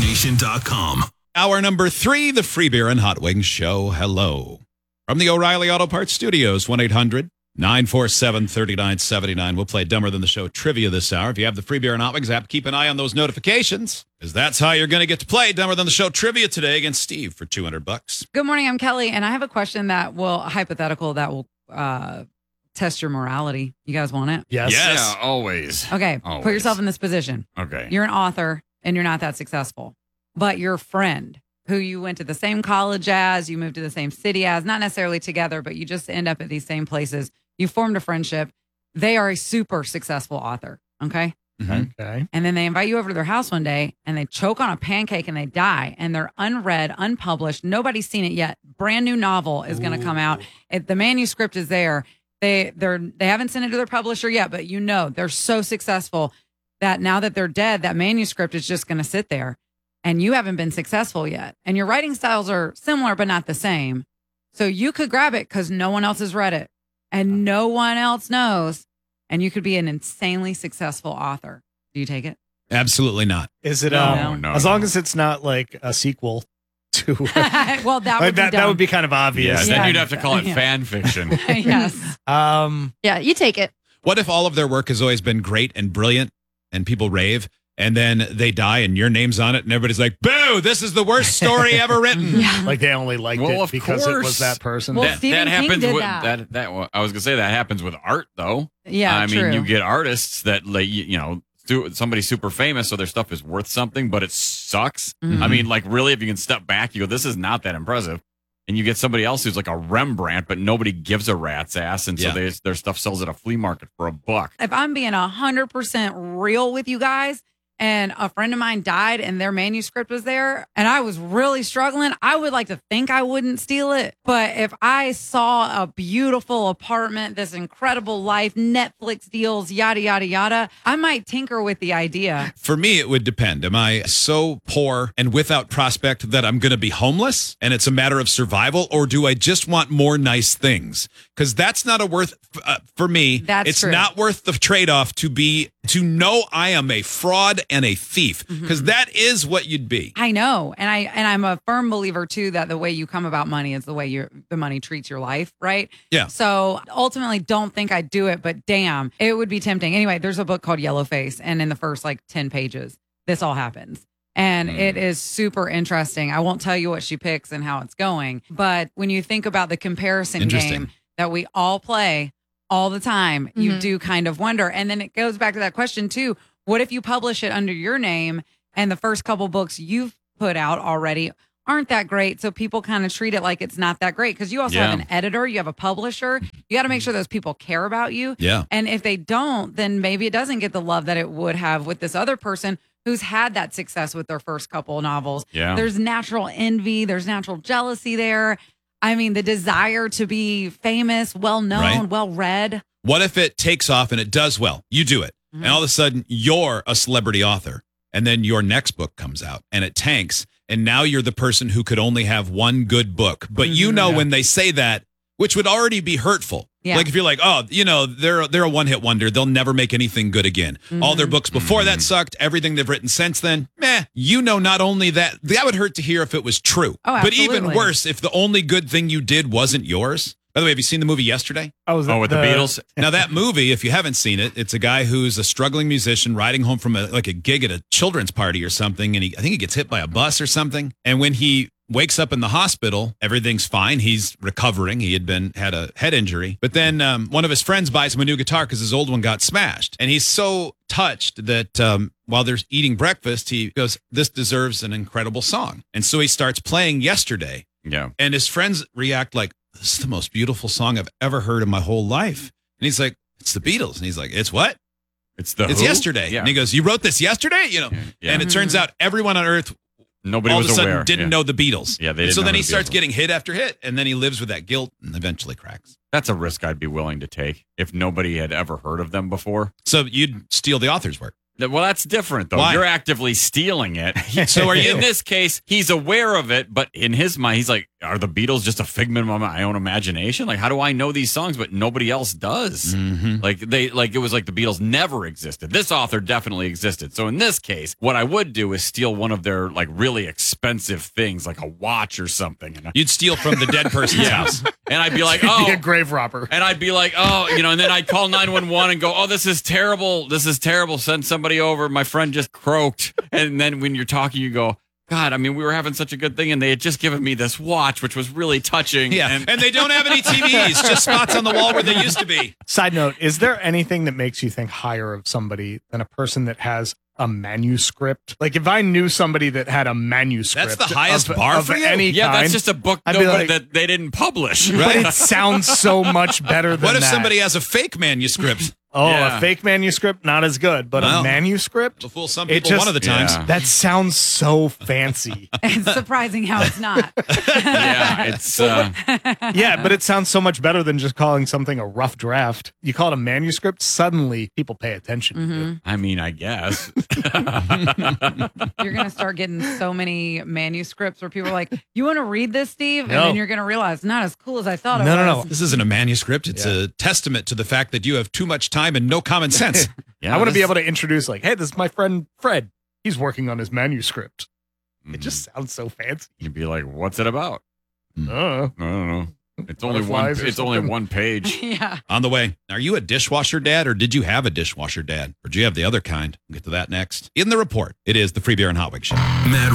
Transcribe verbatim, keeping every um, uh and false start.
nation dot com. Hour number three, the Free Beer and Hot Wings Show. Hello. From the O'Reilly Auto Parts Studios, one eight hundred nine four seven three nine seven nine. We'll play Dumber Than the Show trivia this hour. If you have the Free Beer and Hot Wings app, keep an eye on those notifications, because that's how you're going to get to play Dumber Than the Show trivia today against Steve for two hundred bucks. Good morning, I'm Kelly, and I have a question that will, hypothetical, that will uh, test your morality. You guys want it? Yes. Yes. Yeah, always. Okay, Always. put yourself in this position. Okay. You're an author, and you're not that successful, but your friend who you went to the same college as, you moved to the same city as, not necessarily together, but you just end up at these same places. You formed a friendship. They are a super successful author, okay? Mhm. Okay. And then they invite you over to their house one day and they choke on a pancake and they die. And they're unread, unpublished. Nobody's seen it yet. Brand new novel is going to come out. It, the manuscript is there. They they're they haven't sent it to their publisher yet, but you know they're so successful that now that they're dead, that manuscript is just going to sit there. And you haven't been successful yet. And your writing styles are similar, but not the same. So you could grab it because no one else has read it and no one else knows. And you could be an insanely successful author. Do you take it? Absolutely not. Is it No, um no, as no. long as it's not like a sequel to well, that like would that be that would be kind of Yeah, obvious. then Yeah. you'd have to call it Yeah. fan fiction. yes. Um Yeah, you take it. What if all of their work has always been great and brilliant and people rave, and then they die and your name's on it and everybody's like, boo, this is the worst story ever written. Yeah. like they only liked Well, it of because it was course. that person. Well, that, Stephen that King happens did with that. that. That I was gonna say that happens with art, though. Yeah, I mean, true. you get artists that like you, you know, do somebody's super famous, so their stuff is worth something, but it sucks. Mhm. I mean, like really, if you can step back, you go, this is not that impressive. And you get somebody else who's like a Rembrandt, but nobody gives a rat's ass, and so Yeah. they, their stuff sells at a flea market for a buck. If I'm being one hundred percent real with you guys, and a friend of mine died and their manuscript was there and I was really struggling, I would like to think I wouldn't steal it. But if I saw a beautiful apartment, this incredible life, Netflix deals, yada, yada, yada, I might tinker with the idea. For me, it would depend. Am I so poor and without prospect that I'm going to be homeless and it's a matter of survival, or do I just want more nice things? Because that's not a worth uh, for me. That's it's true. not worth the trade-off to be to know I am a fraud and a thief, because Mm-hmm. is what you'd be. I know. And I and I'm a firm believer too that the way you come about money is the way your the money treats your life, right? Yeah. So ultimately don't think I'd do it, but damn, it would be tempting. Anyway, there's a book called Yellowface, and in the first like ten pages, this all happens. And Mm. it is super interesting. I won't tell you what she picks and how it's going, but when you think about the comparison Interesting. game that we all play all the time, you Mhm. do kind of wonder. And then it goes back to that question too. What if you publish it under your name and the first couple books you've put out already aren't that great? So people kind of treat it like it's not that great, because you also Yeah. have an editor, you have a publisher. You got to make sure those people care about you. Yeah. And if they don't, then maybe it doesn't get the love that it would have with this other person who's had that success with their first couple novels. Yeah. There's natural envy, there's natural jealousy there. I mean, the desire to be famous, well known, Right. well read. What if it takes off and it does well? You do it. Mhm. And all of a sudden, you're a celebrity author. And then your next book comes out and it tanks. And now you're the person who could only have one good book. But you Mhm. know, Yeah. when they say that, which would already be hurtful. Yeah. Like if you're like, oh, you know, they're they're a one hit wonder. They'll never make anything good again. All their Mhm. books before that Mhm. sucked. Everything they've written since then, meh. You know, not only that, that would hurt to hear if it was true. Oh, but even absolutely. worse, if the only good thing you did wasn't yours. By the way, have you seen the movie Yesterday? oh, was Oh, it with the, Beatles. Now that movie, if you haven't seen it, it's a guy who's a struggling musician riding home from a, like a gig at a children's party or something, and he I think he gets hit by a bus or something. And when he wakes up in the hospital, everything's fine. He's recovering. He had been had a head injury, but then um, one of his friends buys him a new guitar because his old one got smashed, and he's so touched that um, while they're eating breakfast, he goes, "This deserves an incredible song," and so he starts playing Yesterday. Yeah. And his friends react like, this is the most beautiful song I've ever heard in my whole life. And he's like, it's the Beatles. And he's like, it's what? It's the It's Who? Yesterday. Yeah. And he goes, you wrote this yesterday? You know. Yeah. And it turns out everyone on earth Nobody all was of a sudden aware. didn't Yeah. know the Beatles. Yeah, they And didn't so know then who he the starts Beatles were. getting hit after hit, and then he lives with that guilt and eventually cracks. That's a risk I'd be willing to take if nobody had ever heard of them before. So you'd steal the author's work. Well, that's different, though. Why? You're actively stealing it. So are you. In this case, he's aware of it, but in his mind, he's like, are the Beatles just a figment of my own imagination? Like, how do I know these songs, but nobody else does? Mhm. Like, they, like it was like the Beatles never existed. This author definitely existed. So in this case, what I would do is steal one of their, like, really expensive things, like a watch or something. And, You'd steal from the dead person's yeah. house. and I'd be like, Be oh. a grave robber. And I'd be like, oh, you know, and then I'd call nine one one and go, oh, this is terrible. This is terrible. Send somebody over. My friend just croaked. And then when you're talking, you go, God, I mean, we were having such a good thing, and they had just given me this watch, which was really touching. Yeah, And, and they don't have any T Vs, just spots on the wall where they used to be. Side note, is there anything that makes you think higher of somebody than a person that has a manuscript? Like, if I knew somebody that had a manuscript, That's the highest of, bar of for you? any yeah, kind, that's just a book I'd be nobody, like- that they didn't publish. Right. but it sounds so much better than What if that. somebody has a fake manuscript? Oh, Yeah. a fake manuscript, not as good, but Well, a manuscript? To fool some It people just- one of the times. Yeah. That sounds so fancy. It's surprising how it's not. yeah, it's uh, Yeah, but it sounds so much better than just calling something a rough draft. You call it a manuscript, suddenly people pay attention to you. I mean, I guess. You're going to start getting so many manuscripts where people are like, you want to read this, Steve? And No. then you're going to realize, not as cool as I thought it No, was. no, no. This isn't a manuscript. It's a testament to the fact that you have too much time and no common sense. Yeah, I want to be this- able to introduce, like, hey, this is my friend Fred. He's working on his manuscript. It just sounds so fancy. You'd be like, what's it about? Uh, I don't know. It's only one. Butterflies or It's only something? one page. Yeah. On the way, are you a dishwasher dad or did you have a dishwasher dad? Or do you have the other kind? We'll get to that next. In the report, it is the Free Beer and Hot Wings Show. Matt